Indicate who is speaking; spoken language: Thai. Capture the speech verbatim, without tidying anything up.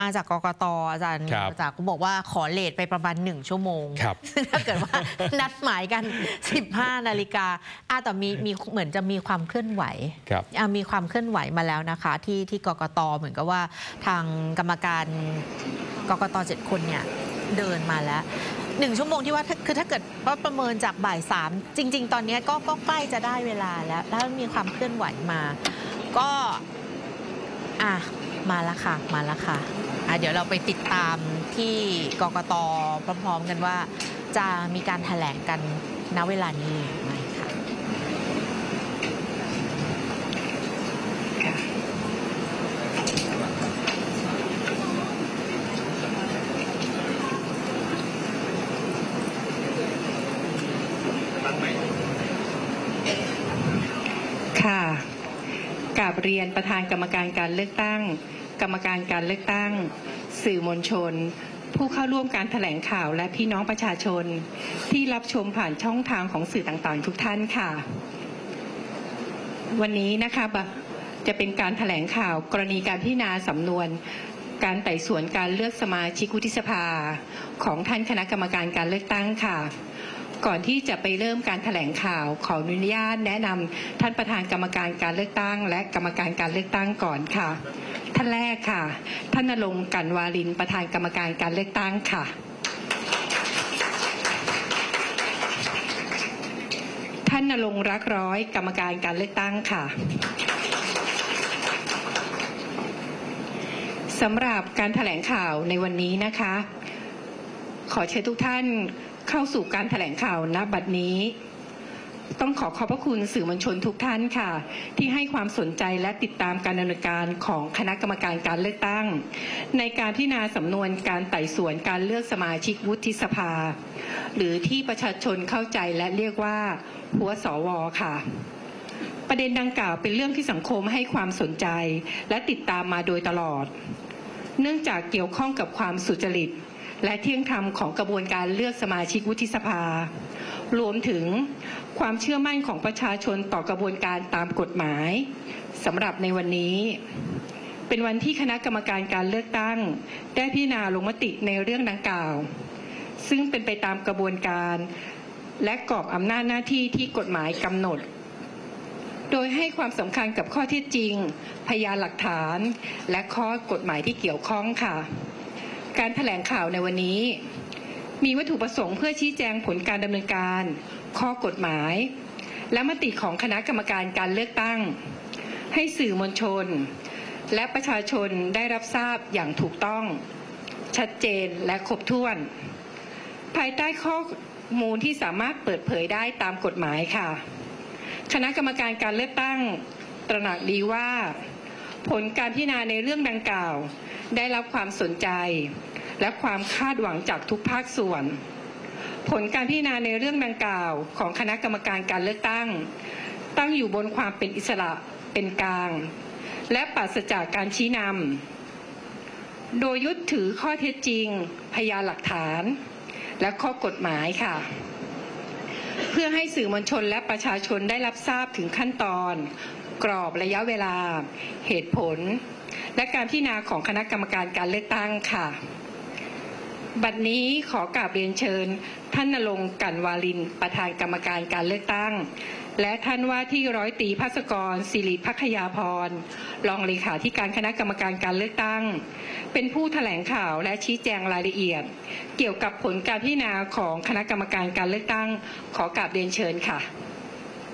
Speaker 1: มาจากกกต.อาจารย์จากก็บอกว่าขอเลทไปประมาณหนึ่งชั่วโมงซึ่งถ้าเกิดว่านัดหมายกันสิบห้านาฬิกาแต่มีมีเหมือนจะมีความเคลื่อนไหวมีความเคลื่อนไหวมาแล้วนะคะที่ที่กกต.เหมือนกับว่าทางกรรมการกกต.เจ็ดคนเนี่ยเดินมาแล้วหนึ่งชั่วโมงที่ว่าคือถ้าเกิดว่าประเมินจากบ่ายสามจริงๆตอนนี้ก็ก็ใกล้จะได้เวลาแล้วแล้วมีความเคลื่อนไหวมาก็อ่ะมาแล้วค่ะมาแล้วค่ะเดี๋ยวเราไปติดตามที่กกต.พร้อมๆกันว่าจะมีการแถลงกันณเวลานี้หรือไม่ค่ะ
Speaker 2: ค่ะกราบเรียนประธานกรรมการการเลือกตั้งกรรมการการเลือกตั้งสื่อมวลชนผู้เข้าร่วมการแถลงข่าวและพี่น้องประชาชนที่รับชมผ่านช่องทางของสื่อต่างๆทุกท่านค่ะวันนี้นะคะจะเป็นการแถลงข่าวกรณีการพิจารณาสำนวนการไต่สวนการเลือกสมาชิกวุฒิสภาของท่านคณะกรรมการการเลือกตั้งค่ะก่อนที่จะไปเริ่มการแถลงข่าวขออนุญาตแนะนำท่านประธานกรรมการการเลือกตั้งและกรรมการการเลือกตั้งก่อนค่ะท่านแรกค่ะท่านณรงค์ กลั่นวารินประธานกรรมการการเลือกตั้งค่ะท่านณรงค์รักร้อยกรรมการการเลือกตั้งค่ะสำหรับการแถลงข่าวในวันนี้นะคะขอเชิญทุกท่านเข้าสู่การแถลงข่าวณบัดนี้ต้องขอขอบพระคุณสื่อมวลชนทุกท่านค่ะที่ให้ความสนใจและติดตามการดำเนินการของคณะกรรมการการเลือกตั้งในการพิจารณาสำนวนการไต่สวนการเลือกสมาชิกวุฒิสภาหรือที่ประชาชนเข้าใจและเรียกว่าหัวสว.ค่ะประเด็นดังกล่าวเป็นเรื่องที่สังคมให้ความสนใจและติดตามมาโดยตลอดเนื่องจากเกี่ยวข้องกับความสุจริตและเที่ยงธรรมของกระบวนการเลือกสมาชิกวุฒิสภารวมถึงความเชื่อมั่นของประชาชนต่อกระบวนการตามกฎหมายสำหรับในวันนี้เป็นวันที่คณะกรรมการการเลือกตั้งได้พิจารณาลงมติในเรื่องดังกล่าวซึ่งเป็นไปตามกระบวนการและกรอบอำนาจหน้าที่ที่กฎหมายกำหนดโดยให้ความสำคัญกับข้อเท็จจริงพยานหลักฐานและข้อกฎหมายที่เกี่ยวข้องค่ะการแถลงข่าวในวันนี้มีวัตถุประสงค์เพื่อชี้แจงผลการดำเนินการข้อกฎหมายและมติของคณะกรรมการการเลือกตั้งให้สื่อมวลชนและประชาชนได้รับทราบอย่างถูกต้องชัดเจนและครบถ้วนภายใต้ข้อมูลที่สามารถเปิดเผยได้ตามกฎหมายค่ะคณะกรรมการการเลือกตั้งตระหนักดีว่าผลการพิจารณาในเรื่องดังกล่าวได้รับความสนใจและความคาดหวังจากทุกภาคส่วนผลการพิจารณาในเรื่องดังกล่าวของคณะกรรมการการเลือกตั้งตั้งอยู่บนความเป็นอิสระเป็นกลางและปราศจากการชี้นำโดยยึดถือข้อเท็จจริงพยานหลักฐานและข้อกฎหมายค่ะเพื่อให้สื่อมวลชนและประชาชนได้รับทราบถึงขั้นตอนกรอบระยะเวลาเหตุผลและการพิจารณาของคณะกรรมการการเลือกตั้งค่ะบัดนี้ขอกราบเรียนเชิญท่านณรงค์ กลั่นวารินประธานกรรมการการเลือกตั้งและท่านว่าที่ร้อยตรีภัสกรศิริภัคยาพรรองเลขาธิการคณะกรรมการการเลือกตั้งเป็นผู้แถลงข่าวและชี้แจงรายละเอียดเกี่ยวกับผลการพิจารณาของคณะกรรมการการเลือกตั้งขอกราบเรียนเชิญค่ะ